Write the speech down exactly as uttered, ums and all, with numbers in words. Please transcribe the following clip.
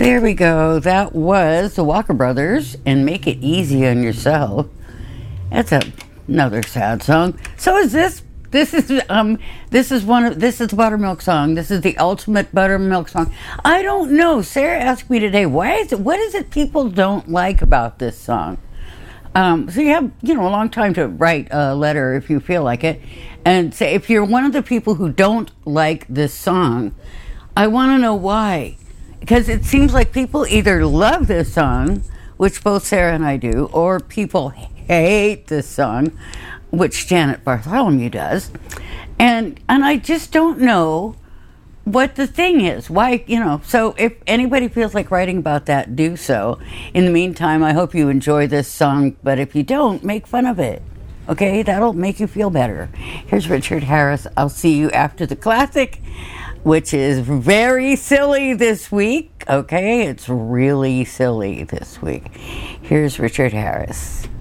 There we go. That was the Walker Brothers and Make It Easy on Yourself. That's a, another sad song. So is this. This is um. This is one of. This is the buttermilk song. This is the ultimate buttermilk song. I don't know. Sarah asked me today, why is it? What is it people don't like about this song? Um, so you have, you know, a long time to write a letter if you feel like it, and say if you're one of the people who don't like this song, I want to know why. Because it seems like people either love this song, which both Sarah and I do, or people hate this song, which Janet Bartholomew does. And and I just don't know what the thing is. Why, you know, so if anybody feels like writing about that, do so. In the meantime, I hope you enjoy this song, but if you don't, make fun of it. Okay? That'll make you feel better. Here's Richard Harris. I'll see you after the classic, which is very silly this week, okay? It's really silly this week. Here's Richard Harris.